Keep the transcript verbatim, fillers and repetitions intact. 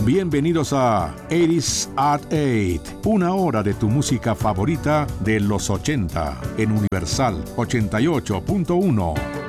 Bienvenidos a ochenta at ocho, una hora de tu música favorita de los ochenta en Universal ochenta y ocho punto uno.